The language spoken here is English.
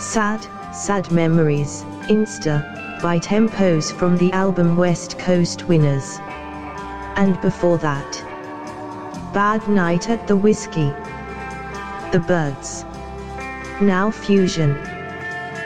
Sad, Sad Memories, Insta, by Tempos from the album West Coast Winners. And before that, Bad Night at the Whiskey, The Birds. Now Fusion.